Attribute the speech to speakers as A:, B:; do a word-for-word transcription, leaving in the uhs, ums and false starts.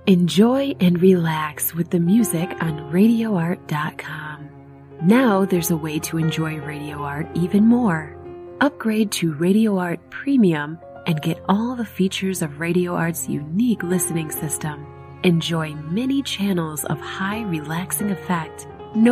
A: Enjoy and relax with the music on radio art dot com. Now there's a way to enjoy Radio Art even more. Upgrade to Radio Art Premium and get all the features of Radio Art's unique listening system. Enjoy many channels of high relaxing effect